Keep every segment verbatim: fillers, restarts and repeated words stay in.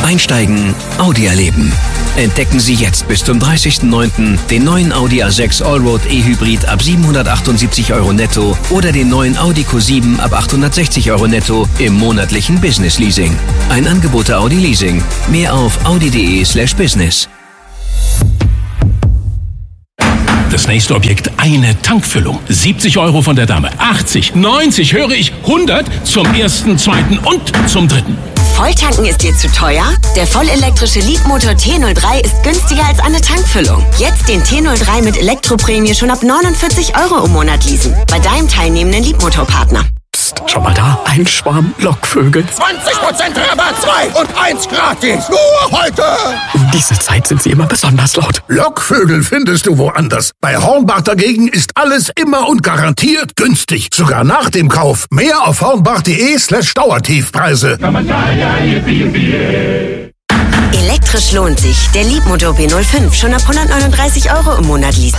Einsteigen, Audi erleben. Entdecken Sie jetzt bis zum dreißigsten neunten den neuen Audi A sechs Allroad E-Hybrid ab siebenhundertachtundsiebzig Euro netto oder den neuen Audi Q sieben ab achthundertsechzig Euro netto im monatlichen Business Leasing. Ein Angebot der Audi Leasing. Mehr auf audi.de slash business. Das nächste Objekt, eine Tankfüllung. siebzig Euro von der Dame, achtzig, neunzig, höre ich, hundert zum ersten, zweiten und zum dritten. Volltanken ist dir zu teuer? Der vollelektrische Leapmotor T null drei ist günstiger als eine Tankfüllung. Jetzt den T null drei mit Elektroprämie schon ab neunundvierzig Euro im Monat leasen. Bei deinem teilnehmenden Leapmotor-Partner. Psst, schau mal da, ein Schwarm Lockvögel. zwanzig Prozent Rabatt, zwei und eins gratis. Nur heute. Um diese Zeit sind sie immer besonders laut. Lockvögel findest du woanders. Bei Hornbach dagegen ist alles immer und garantiert günstig. Sogar nach dem Kauf. Mehr auf hornbach.de slash Dauertiefpreise. Elektrisch lohnt sich. Der Leapmotor B null fünf schon ab hundertneununddreißig Euro im Monat leasen.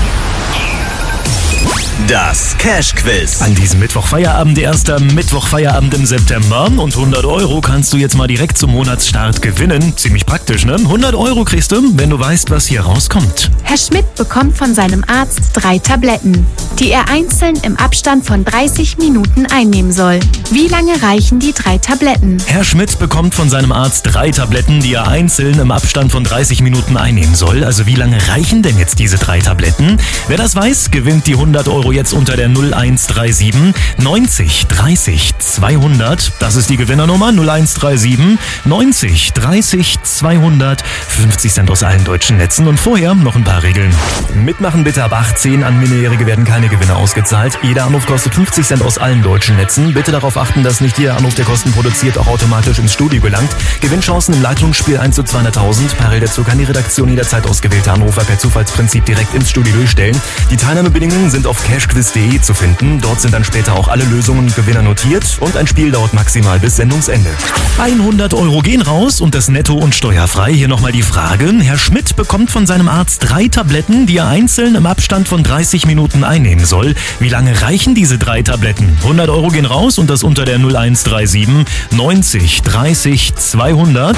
Das Cash-Quiz. An diesem Mittwoch Feierabend, erster Mittwoch Feierabend im September. Und hundert Euro kannst du jetzt mal direkt zum Monatsstart gewinnen. Ziemlich praktisch, ne? hundert Euro kriegst du, wenn du weißt, was hier rauskommt. Herr Schmidt bekommt von seinem Arzt drei Tabletten, die er einzeln im Abstand von dreißig Minuten einnehmen soll. Wie lange reichen die drei Tabletten? Herr Schmidt bekommt von seinem Arzt drei Tabletten, die er einzeln im Abstand von dreißig Minuten einnehmen soll. Also wie lange reichen denn jetzt diese drei Tabletten? Wer das weiß, gewinnt die hundert Euro jetzt unter der null eins drei sieben neunzig dreißig zweihundert. Das ist die Gewinnernummer null eins drei sieben neunzig dreißig zweihundert. fünfzig Cent aus allen deutschen Netzen. Und vorher noch ein paar Regeln. Mitmachen bitte ab achtzehn. An Minderjährige werden keine Gewinne ausgezahlt. Jeder Anruf kostet fünfzig Cent aus allen deutschen Netzen. Bitte darauf achten, dass nicht jeder Anruf, der Kosten produziert, auch automatisch ins Studio gelangt. Gewinnchancen im Leitungsspiel eins zu zweihunderttausend. Parallel dazu kann die Redaktion jederzeit ausgewählte Anrufer per Zufallsprinzip direkt ins Studio durchstellen. Die Teilnahmebedingungen sind auf cashquiz punkt de zu finden. Dort sind dann später auch alle Lösungen und Gewinner notiert und ein Spiel dauert maximal bis Sendungsende. hundert Euro gehen raus und das netto und steuerfrei. Hier nochmal die Frage. Herr Schmidt bekommt von seinem Arzt drei Tabletten, die er einzeln im Abstand von dreißig Minuten einnehmen soll. Wie lange reichen diese drei Tabletten? hundert Euro gehen raus und das unter der null eins drei sieben neunzig dreißig zweihundert.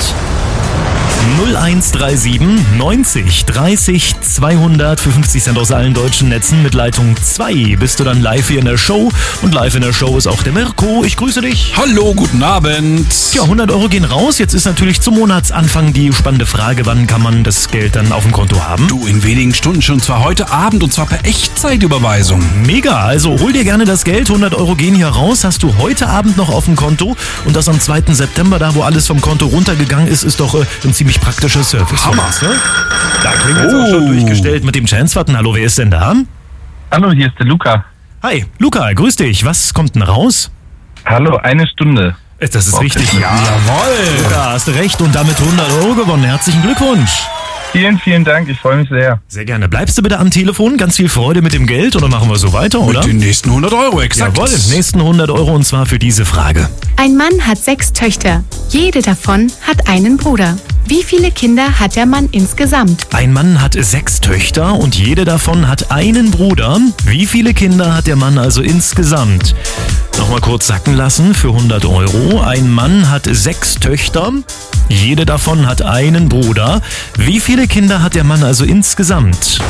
null eins drei sieben neunzig dreißig zweihundert für fünfzig Cent aus allen deutschen Netzen. Mit Leitung zwei bist du dann live hier in der Show. Und live in der Show ist auch der Mirko. Ich grüße dich. Hallo, guten Abend. Ja, hundert Euro gehen raus. Jetzt ist natürlich zum Monatsanfang die spannende Frage, wann kann man das Geld dann auf dem Konto haben? Du, in wenigen Stunden schon, zwar heute Abend und zwar per Echtzeitüberweisung. Mega, also hol dir gerne das Geld. hundert Euro gehen hier raus. Hast du heute Abend noch auf dem Konto. Und das am zweiten September, da wo alles vom Konto runtergegangen ist, ist doch äh, ein ziemlich praktischer Service. Hammer. Uns, ne? Da klingt jetzt oh. auch schon durchgestellt mit dem Chance-Button. Hallo, wer ist denn da? Hallo, hier ist der Luca. Hi, Luca, grüß dich. Was kommt denn raus? Hallo, eine Stunde. Das ist okay. richtig. Ja. Jawohl. Da hast du recht und damit hundert Euro gewonnen. Herzlichen Glückwunsch. Vielen, vielen Dank. Ich freue mich sehr. Sehr gerne. Bleibst du bitte am Telefon? Ganz viel Freude mit dem Geld oder machen wir so weiter, oder? Mit den nächsten hundert Euro, exakt. Jawohl, nächsten hundert Euro und zwar für diese Frage. Ein Mann hat sechs Töchter. Jede davon hat einen Bruder. Wie viele Kinder hat der Mann insgesamt? Ein Mann hat sechs Töchter und jede davon hat einen Bruder. Wie viele Kinder hat der Mann also insgesamt? Nochmal kurz sacken lassen für hundert Euro. Ein Mann hat sechs Töchter. Jede davon hat einen Bruder. Wie viele Kinder hat der Mann also insgesamt?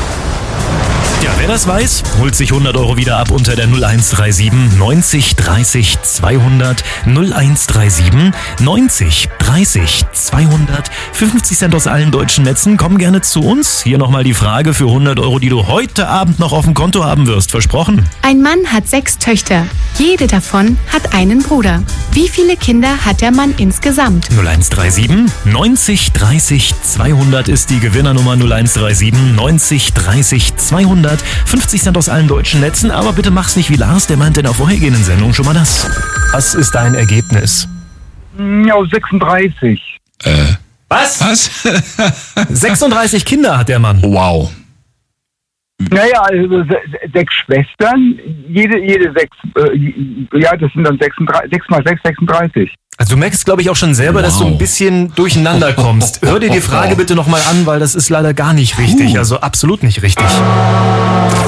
Ja, wer das weiß, holt sich hundert Euro wieder ab unter der null eins drei sieben neunzig dreißig zweihundert. null eins drei sieben neunzig dreißig zweihundert. fünfzig Cent aus allen deutschen Netzen. Komm gerne zu uns. Hier nochmal die Frage für hundert Euro, die du heute Abend noch auf dem Konto haben wirst. Versprochen. Ein Mann hat sechs Töchter. Jede davon hat einen Bruder. Wie viele Kinder hat der Mann insgesamt? null eins drei sieben neunzig dreißig zweihundert ist die Gewinnernummer. null eins drei sieben neunzig dreißig zweihundert. fünfzig Cent aus allen deutschen Netzen, aber bitte mach's nicht wie Lars, der meinte in der vorhergehenden Sendung schon mal das. Was ist dein Ergebnis? Ja, sechsunddreißig. Äh. Was? Was? sechsunddreißig Kinder hat der Mann. Wow. Naja, also sechs Schwestern, jede, jede sechs, äh, ja, das sind dann sechsunddreißig, sechs mal sechs, sechsunddreißig. Also du merkst, glaube ich, auch schon selber, wow. dass du ein bisschen durcheinander kommst. Hör dir die Frage bitte nochmal an, weil das ist leider gar nicht richtig. Also absolut nicht richtig.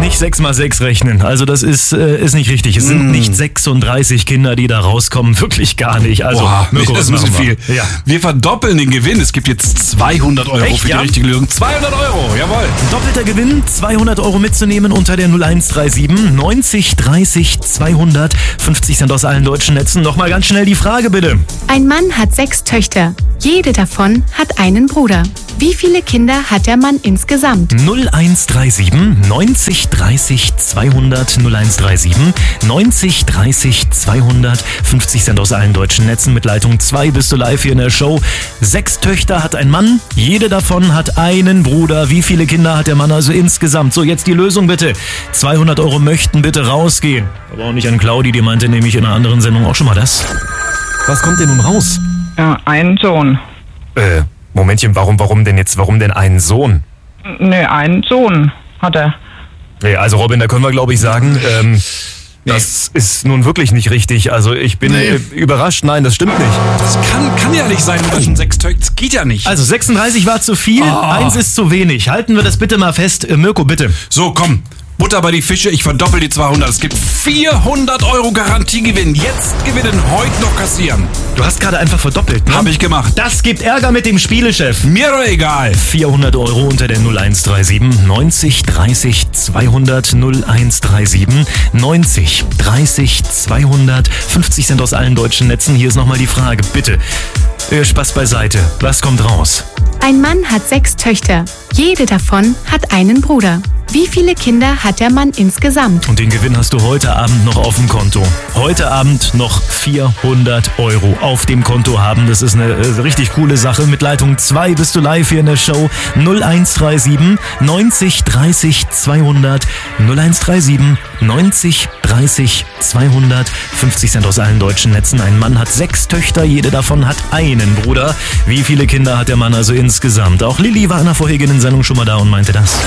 nicht sechs mal sechs rechnen. Also das ist, äh, ist nicht richtig. Es sind mm. nicht sechsunddreißig Kinder, die da rauskommen. Wirklich gar nicht. Also, Boah, Mirko, das ist ein bisschen viel. Ja. Wir verdoppeln den Gewinn. Es gibt jetzt zweihundert Euro Echt, für die ja? richtige Lösung. zweihundert Euro, jawohl. Doppelter Gewinn, zweihundert Euro mitzunehmen unter der null eins drei sieben neunzig dreißig zweihundert. fünfzig Cent aus allen deutschen Netzen. Nochmal ganz schnell die Frage bitte. Ein Mann hat sechs Töchter. Jede davon hat einen Bruder. Wie viele Kinder hat der Mann insgesamt? null eins drei sieben neunzig dreißig zweihundert null eins drei sieben neunzig dreißig zweihundert. fünfzig Cent aus allen deutschen Netzen. Mit Leitung zwei bist du live hier in der Show. Sechs Töchter hat ein Mann. Jede davon hat einen Bruder. Wie viele Kinder hat der Mann also insgesamt? So, jetzt die Lösung bitte. zweihundert Euro möchten bitte rausgehen. Aber auch nicht an Claudi, die meinte nämlich in einer anderen Sendung auch schon mal das. Was kommt denn nun raus? Ja, einen Sohn. Äh, Momentchen, warum, warum denn jetzt, warum denn einen Sohn? Ne, einen Sohn hat er. Nee, also Robin, da können wir glaube ich sagen, ähm, nee. das ist nun wirklich nicht richtig. Also ich bin nee. äh, überrascht, nein, das stimmt nicht. Das kann, kann ja nicht sein, das sind sechs Töchter, das geht ja nicht. Also sechsunddreißig war zu viel, oh. eins ist zu wenig. Halten wir das bitte mal fest. Äh, Mirko, bitte. So, komm. Butter bei die Fische, ich verdoppel die zweihundert. Es gibt vierhundert Euro Garantiegewinn. Jetzt gewinnen, heute noch kassieren. Du hast gerade einfach verdoppelt, ne? Hab ich gemacht. Das gibt Ärger mit dem Spielechef. Mir doch egal. vierhundert Euro unter der null eins drei sieben neunzig dreißig zweihundert null eins drei sieben neunzig dreißig zweihundert. fünfzig Cent aus allen deutschen Netzen. Hier ist nochmal die Frage, bitte. Äh, Spaß beiseite. Was kommt raus? Ein Mann hat sechs Töchter. Jede davon hat einen Bruder. Wie viele Kinder hat der Mann insgesamt? Und den Gewinn hast du heute Abend noch auf dem Konto. Heute Abend noch vierhundert Euro auf dem Konto haben. Das ist eine äh, richtig coole Sache. Mit Leitung zwei bist du live hier in der Show. null eins drei sieben neunzig dreißig zweihundert null eins drei sieben neunzig dreißig zweihundert. fünfzig Cent aus allen deutschen Netzen. Ein Mann hat sechs Töchter. Jede davon hat einen Bruder. Wie viele Kinder hat der Mann also insgesamt? Auch Lilly war in der vorherigen Sendung schon mal da und meinte das.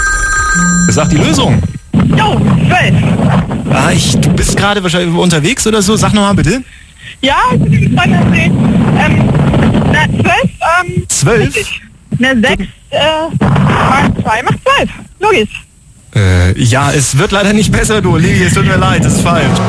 Sag die Lösung. Jo, zwölf. Ah, ich, du bist gerade wahrscheinlich unterwegs oder so. Sag nochmal bitte. Ja, ich bin gerade ähm, na, zwölf, ähm, zwölf? Ne, sechs, äh, mal zwei macht zwölf. Logisch. Äh, ja, es wird leider nicht besser, du, Lili, es tut mir leid, das ist falsch.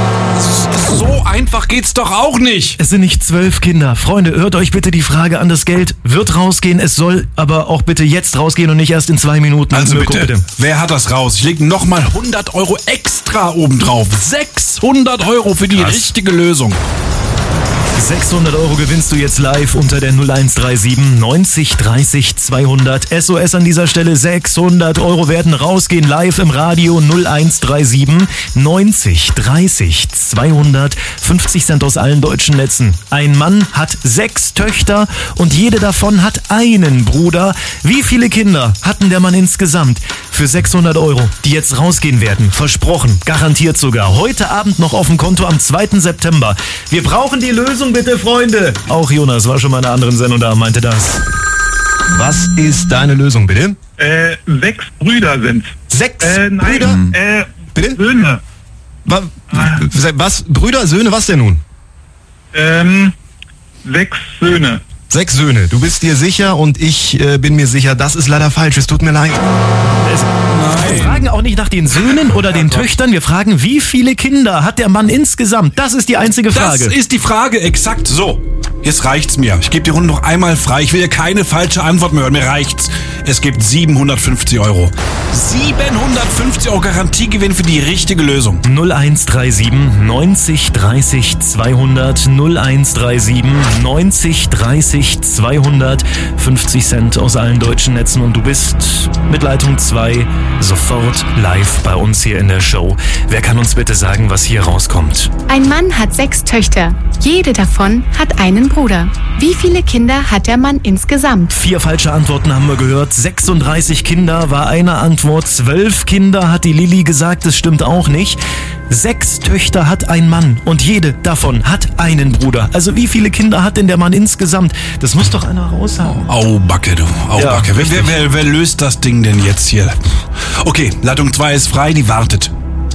So einfach geht's doch auch nicht. Es sind nicht zwölf Kinder. Freunde, hört euch bitte die Frage an. Das Geld wird rausgehen. Es soll aber auch bitte jetzt rausgehen und nicht erst in zwei Minuten. Also bitte, bitte, wer hat das raus? Ich lege nochmal hundert Euro extra obendrauf. sechshundert Euro für die Krass. richtige Lösung. sechshundert Euro gewinnst du jetzt live unter der null eins drei sieben neunzig dreißig zweihundert. S O S an dieser Stelle, sechshundert Euro werden rausgehen live im Radio. Null eins drei sieben neunzig dreißig zweihundert. fünfzig Cent aus allen deutschen Netzen. Ein Mann hat sechs Töchter und jede davon hat einen Bruder. Wie viele Kinder hatten der Mann insgesamt? Für sechshundert Euro, die jetzt rausgehen werden. Versprochen, garantiert sogar. Heute Abend noch auf dem Konto am zweiten September. Wir brauchen die Lösung, bitte, Freunde. Auch Jonas war schon mal in einer anderen Sendung da und meinte das. Was ist deine Lösung, bitte? Äh, sechs Brüder sind's. Sechs äh, nein, Brüder? Äh, bitte? Söhne. Was, was? Brüder, Söhne, was denn nun? Ähm, sechs Söhne. Sechs Söhne. Du bist dir sicher und ich äh, bin mir sicher, das ist leider falsch. Es tut mir leid. Nein. Wir fragen auch nicht nach den Söhnen oder den Töchtern. Wir fragen, wie viele Kinder hat der Mann insgesamt? Das ist die einzige Frage. Das ist die Frage, exakt so. Jetzt reicht's mir. Ich gebe die Runde noch einmal frei. Ich will ja keine falsche Antwort mehr hören. Mir reicht's. Es gibt siebenhundertfünfzig Euro. siebenhundertfünfzig Euro Garantiegewinn für die richtige Lösung. null eins drei sieben neunzig dreißig zweihundert null eins drei sieben neunzig dreißig zweihundert. fünfzig Cent aus allen deutschen Netzen und du bist mit Leitung zwei sofort live bei uns hier in der Show. Wer kann uns bitte sagen, was hier rauskommt? Ein Mann hat sechs Töchter. Jede davon hat einen Bruder. Wie viele Kinder hat der Mann insgesamt? Vier falsche Antworten haben wir gehört. sechsunddreißig Kinder war eine Antwort. Zwölf Kinder hat die Lilly gesagt. Das stimmt auch nicht. Sechs Töchter hat ein Mann und jede davon hat einen Bruder. Also wie viele Kinder hat denn der Mann insgesamt? Das muss doch einer raus haben. Au, Backe, du. Au, ja, Backe. Wer, wer, wer, wer löst das Ding denn jetzt hier? Okay, Leitung zwei ist frei, die wartet.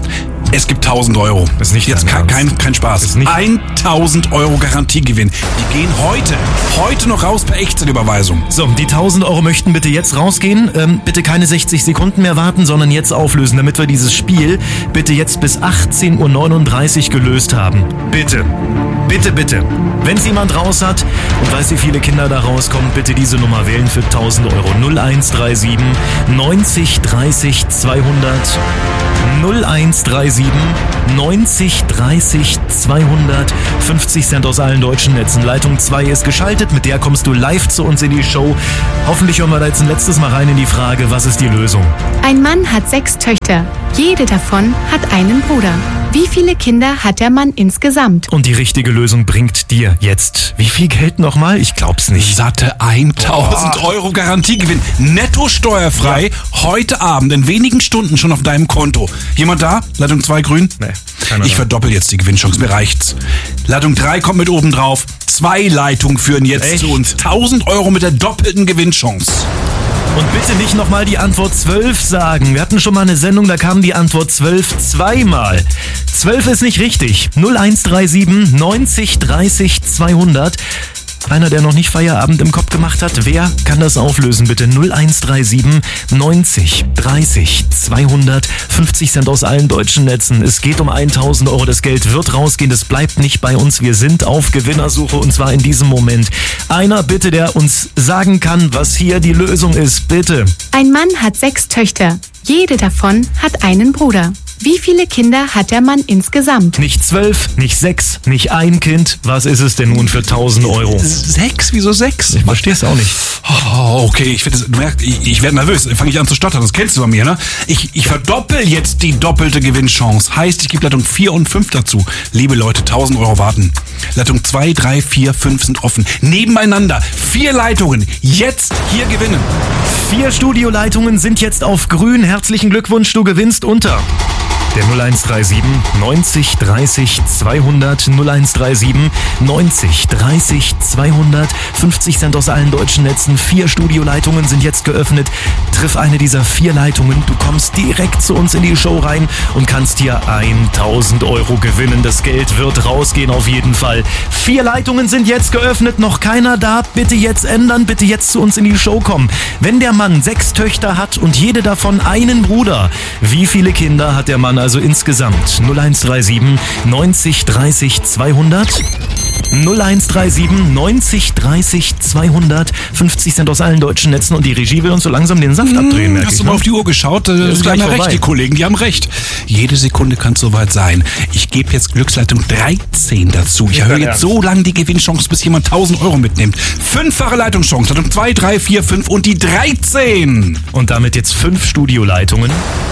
Es gibt tausend Euro. Das ist nicht Jetzt kein, kein, kein Spaß. Das ist nicht tausend Euro Garantiegewinn. Die gehen heute, heute noch raus per Echtzeitüberweisung. So, die tausend Euro möchten bitte jetzt rausgehen. Ähm, bitte keine sechzig Sekunden mehr warten, sondern jetzt auflösen, damit wir dieses Spiel bitte jetzt bis achtzehn Uhr neununddreißig gelöst haben. Bitte. Bitte, bitte. Wenn es jemand raus hat und weiß, wie viele Kinder da rauskommen, bitte diese Nummer wählen für tausend Euro. null eins drei sieben neunzig dreißig zweihundert null eins drei sieben neunzig dreißig zweihundert fünfzig Cent aus allen deutschen Netzen. Leitung zwei ist geschaltet, mit der kommst du live zu uns in die Show. Hoffentlich hören wir da jetzt ein letztes Mal rein in die Frage, was ist die Lösung? Ein Mann hat sechs Töchter. Jede davon hat einen Bruder. Wie viele Kinder hat der Mann insgesamt? Und die richtige Lösung bringt dir jetzt wie viel Geld nochmal? Ich glaub's nicht. Satte tausend Euro Garantiegewinn. Netto steuerfrei. Ja. Heute Abend in wenigen Stunden schon auf deinem Konto. Jemand da? Leitung zwei grün? Nee. Ich verdoppel jetzt die Gewinnchance. Mir reicht's. Leitung drei kommt mit oben drauf. Zwei Leitungen führen jetzt Echt? zu uns. tausend Euro mit der doppelten Gewinnchance. Und bitte nicht nochmal die Antwort zwölf sagen. Wir hatten schon mal eine Sendung, da kam die Antwort zwölf zweimal. zwölf ist nicht richtig. null eins drei sieben neunzig dreißig zweihundert. Einer, der noch nicht Feierabend im Kopf gemacht hat, wer kann das auflösen, bitte? null eins drei sieben neunzig dreißig zweihundert fünfzig Cent aus allen deutschen Netzen. Es geht um tausend Euro. Das Geld wird rausgehen. Das bleibt nicht bei uns. Wir sind auf Gewinnersuche und zwar in diesem Moment. Einer bitte, der uns sagen kann, was hier die Lösung ist. Bitte. Ein Mann hat sechs Töchter. Jede davon hat einen Bruder. Wie viele Kinder hat der Mann insgesamt? Nicht zwölf, nicht sechs, nicht ein Kind. Was ist es denn nun für tausend Euro? Sechs? Wieso sechs? Ich verstehe es auch nicht. Oh, okay, ich, das, du merkst, ich, ich werde nervös. Dann fange ich an zu stottern. Das kennst du bei mir, ne? Ich, ich verdoppel jetzt die doppelte Gewinnchance. Heißt, ich gebe Leitung vier und fünf dazu. Liebe Leute, tausend Euro warten. Leitung zwei, drei, vier, fünf sind offen. Nebeneinander. Vier Leitungen. Jetzt hier gewinnen. Vier Studioleitungen sind jetzt auf grün. Herzlichen Glückwunsch, du gewinnst unter der null eins drei sieben neunzig dreißig zweihundert null eins drei sieben neunzig dreißig zweihundert fünfzig Cent aus allen deutschen Netzen. Vier Studioleitungen sind jetzt geöffnet. Triff eine dieser vier Leitungen. Du kommst direkt zu uns in die Show rein und kannst hier tausend Euro gewinnen. Das Geld wird rausgehen auf jeden Fall. Vier Leitungen sind jetzt geöffnet. Noch keiner da. Bitte jetzt ändern. Bitte jetzt zu uns in die Show kommen. Wenn der Mann sechs Töchter hat und jede davon einen Bruder, wie viele Kinder hat der Mann also insgesamt? null eins drei sieben neunzig dreißig zweihundert null eins drei sieben neunzig dreißig zweihundert fünfzig Cent aus allen deutschen Netzen und die Regie will uns so langsam den Saft abdrehen, merke Hast ich, du mal ne? auf die Uhr geschaut? Das ist gleich gleich recht, vorbei. die Kollegen, die haben recht. Jede Sekunde kann es soweit sein. Ich gebe jetzt Glücksleitung dreizehn dazu. Ich erhöhe jetzt so lange die Gewinnchance, bis jemand tausend Euro mitnimmt. Fünffache Leitungschance. Leitung zwei, drei, vier, fünf und die dreizehn. Und damit jetzt fünf Studioleitungen.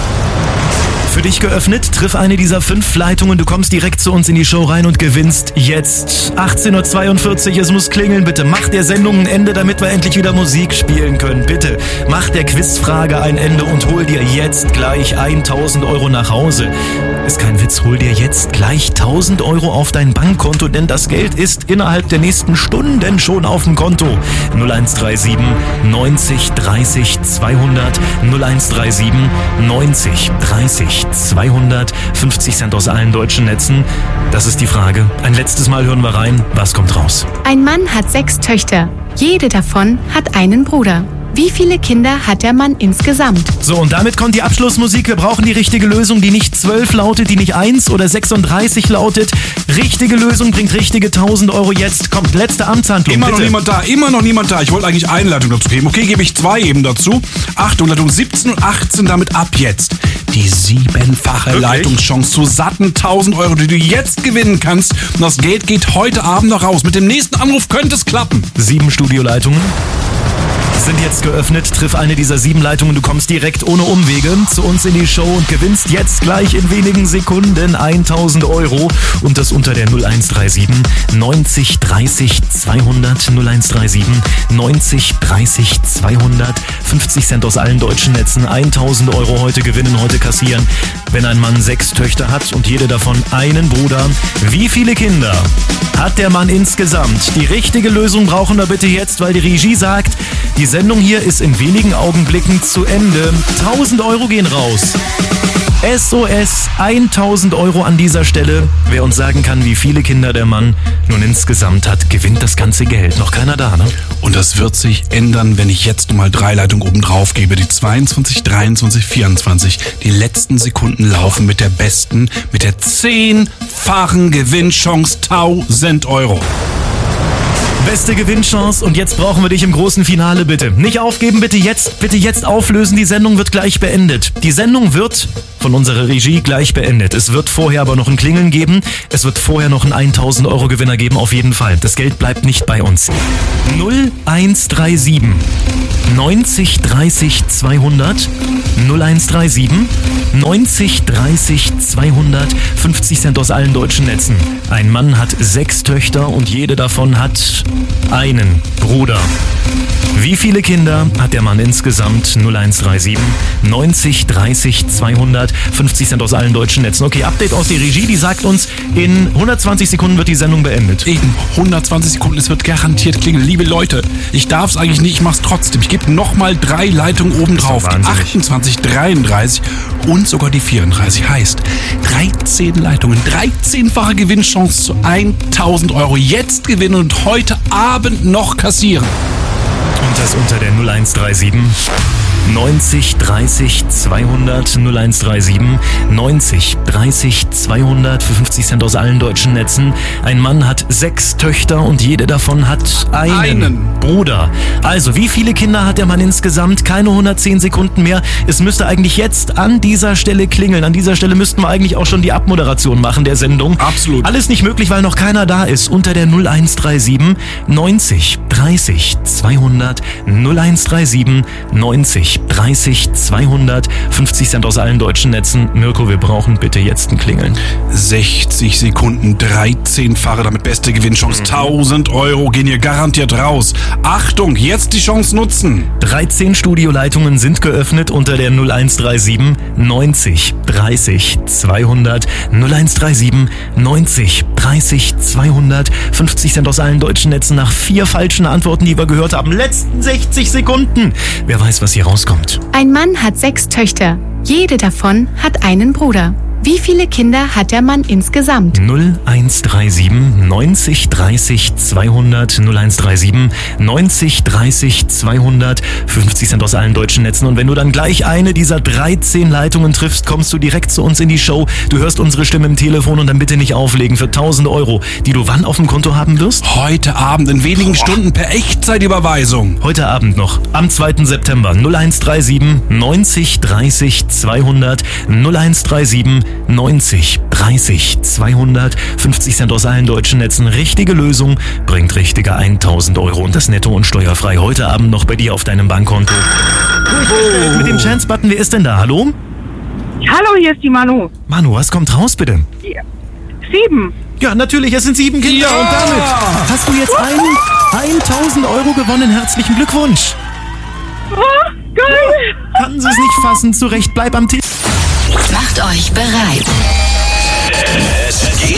Für dich geöffnet, triff eine dieser fünf Leitungen, du kommst direkt zu uns in die Show rein und gewinnst jetzt. achtzehn Uhr zweiundvierzig, es muss klingeln, bitte mach der Sendung ein Ende, damit wir endlich wieder Musik spielen können. Bitte mach der Quizfrage ein Ende und hol dir jetzt gleich tausend Euro nach Hause. Ist kein Witz, hol dir jetzt gleich tausend Euro auf dein Bankkonto, denn das Geld ist innerhalb der nächsten Stunden schon auf dem Konto. null eins drei sieben neunzig dreißig zweihundert null eins drei sieben neunzig dreißig zweihundert fünfzig Cent aus allen deutschen Netzen. Das ist die Frage. Ein letztes Mal hören wir rein. Was kommt raus? Ein Mann hat sechs Töchter. Jede davon hat einen Bruder. Wie viele Kinder hat der Mann insgesamt? So, und damit kommt die Abschlussmusik. Wir brauchen die richtige Lösung, die nicht zwölf lautet, die nicht eins oder sechsunddreißig lautet. Richtige Lösung bringt richtige tausend Euro jetzt. Kommt, letzte Amtshandlung, Immer bitte. noch niemand da, immer noch niemand da. Ich wollte eigentlich eine Leitung dazu geben. Okay, gebe ich zwei eben dazu. Achtung, Leitung siebzehn und achtzehn damit ab jetzt. Die siebenfache Wirklich? Leitungschance zu satten tausend Euro, die du jetzt gewinnen kannst. Und das Geld geht heute Abend noch raus. Mit dem nächsten Anruf könnte es klappen. Sieben Studioleitungen sind jetzt geöffnet. Triff eine dieser sieben Leitungen. Du kommst direkt ohne Umwege zu uns in die Show und gewinnst jetzt gleich in wenigen Sekunden tausend Euro. Und das unter der null eins drei sieben neunzig dreißig zweihundert null eins drei sieben neunzig dreißig zweihundert fünfzig Cent aus allen deutschen Netzen. tausend Euro heute gewinnen, heute kassieren. Wenn ein Mann sechs Töchter hat und jede davon einen Bruder, wie viele Kinder hat der Mann insgesamt? Die richtige Lösung brauchen wir bitte jetzt, weil die Regie sagt, die Sendung hier ist in wenigen Augenblicken zu Ende. tausend Euro gehen raus. S O S, tausend Euro an dieser Stelle. Wer uns sagen kann, wie viele Kinder der Mann nun insgesamt hat, gewinnt das ganze Geld. Noch keiner da, ne? Und das wird sich ändern, wenn ich jetzt nochmal drei Leitungen oben drauf gebe. Die zweiundzwanzig, dreiundzwanzig, vierundzwanzig. Die letzten Sekunden laufen mit der besten, mit der zehnfachen Gewinnchance tausend Euro. Beste Gewinnchance und jetzt brauchen wir dich im großen Finale, bitte. Nicht aufgeben, bitte jetzt, bitte jetzt auflösen. Die Sendung wird gleich beendet. Die Sendung wird von unserer Regie gleich beendet. Es wird vorher aber noch ein Klingeln geben. Es wird vorher noch einen tausend Euro Gewinner geben, auf jeden Fall. Das Geld bleibt nicht bei uns. null eins drei sieben neunzig dreißig zweihundert null eins drei sieben neunzig dreißig zweihundert fünfzig Cent aus allen deutschen Netzen. Ein Mann hat sechs Töchter und jede davon hat einen Bruder. Wie viele Kinder hat der Mann insgesamt? null eins drei sieben neunzig dreißig zweihundert fünfzig Cent aus allen deutschen Netzen. Okay, Update aus der Regie, die sagt uns, in hundertzwanzig Sekunden wird die Sendung beendet. Eben, hundertzwanzig Sekunden, es wird garantiert klingeln. Liebe Leute, ich darf es eigentlich nicht, ich mach's trotzdem. Ich gebe nochmal drei Leitungen oben drauf. Die achtundzwanzig, dreiunddreißig und sogar die vierunddreißig. Heißt, dreizehn Leitungen, dreizehnfache Gewinnchance zu tausend Euro. Jetzt gewinnen und heute Abend noch kassieren. Und das unter der null eins drei sieben neunzig dreißig zweihundert null eins drei sieben neunzig dreißig zweihundert für fünfzig Cent aus allen deutschen Netzen. Ein Mann hat sechs Töchter und jede davon hat einen, einen Bruder. Also, wie viele Kinder hat der Mann insgesamt? Keine hundertzehn Sekunden mehr. Es müsste eigentlich jetzt an dieser Stelle klingeln. An dieser Stelle müssten wir eigentlich auch schon die Abmoderation machen der Sendung. Absolut. Alles nicht möglich, weil noch keiner da ist. Unter der null eins drei sieben neunzig dreißig zweihundert null eins drei sieben neunzig dreißig zweihundert fünfzig Cent aus allen deutschen Netzen. Mirko, wir brauchen bitte jetzt ein Klingeln. sechzig Sekunden, dreizehnfache, damit beste Gewinnchance. Mhm. tausend Euro gehen hier garantiert raus. Achtung, jetzt die Chance nutzen. dreizehn Studioleitungen sind geöffnet unter der null eins drei sieben neunzig dreißig zweihundert null eins drei sieben neunzig dreißig zweihundert fünfzig Cent aus allen deutschen Netzen nach vier falschen Antworten, die wir gehört haben. Letzten sechzig Sekunden. Wer weiß, was hier rauskommt. Ein Mann hat sechs Töchter. Jede davon hat einen Bruder. Wie viele Kinder hat der Mann insgesamt? null eins drei sieben neunzig dreißig zweihundert null eins drei sieben neunzig dreißig zweihundert fünfzig Cent aus allen deutschen Netzen. Und wenn du dann gleich eine dieser dreizehn Leitungen triffst, kommst du direkt zu uns in die Show. Du hörst unsere Stimme im Telefon und dann bitte nicht auflegen für tausend Euro, die du wann auf dem Konto haben wirst? Heute Abend, in wenigen Boah. Stunden per Echtzeitüberweisung. Heute Abend noch, am zweiten September. null eins drei sieben neunzig dreißig zweihundert null eins drei sieben neunzig dreißig zweihundert fünfzig Cent aus allen deutschen Netzen. Richtige Lösung bringt richtige tausend Euro und das netto und steuerfrei heute Abend noch bei dir auf deinem Bankkonto. Oh. Mit dem Chance-Button, wer ist denn da? Hallo? Hallo, hier ist die Manu. Manu, was kommt raus, bitte? Ja. Sieben. Ja, natürlich, es sind sieben Kinder ja. Und damit hast du jetzt ein, tausend Euro gewonnen. Herzlichen Glückwunsch. Oh, geil. Kann sie es nicht fassen, zurecht, bleib am Tisch. Macht euch bereit.